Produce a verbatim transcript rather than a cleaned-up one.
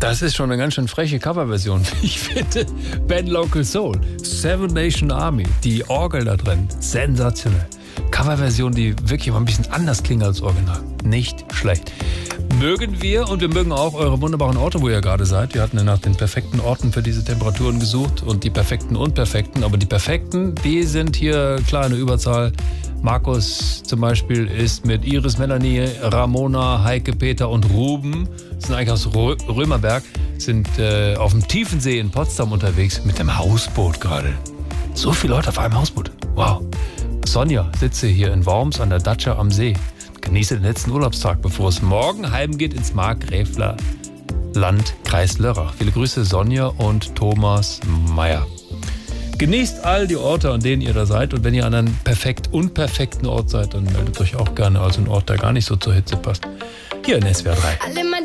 Das ist schon eine ganz schön freche Coverversion. Ich finde, Ben Local Soul, Seven Nation Army, die Orgel da drin, sensationell. Coverversion, die wirklich mal ein bisschen anders klingen als Original. Nicht schlecht. Mögen wir und wir mögen auch eure wunderbaren Orte, wo ihr gerade seid. Wir hatten ja nach den perfekten Orten für diese Temperaturen gesucht und die perfekten und perfekten. Aber die perfekten, die sind hier klar in der Überzahl. Markus zum Beispiel ist mit Iris, Melanie, Ramona, Heike, Peter und Ruben, sind eigentlich aus Römerberg, sind äh, auf dem Tiefensee in Potsdam unterwegs mit dem Hausboot gerade. So viele Leute auf einem Hausboot. Wow. Sonja sitze hier in Worms an der Datscha am See. Genieße den letzten Urlaubstag, bevor es morgen heimgeht ins Markgräfler Land, Kreis Lörrach. Viele Grüße, Sonja und Thomas Meyer. Genießt all die Orte, an denen ihr da seid. Und wenn ihr an einem perfekt unperfekten Ort seid, dann meldet euch auch gerne. Also ein Ort, der gar nicht so zur Hitze passt. Hier in S W R drei.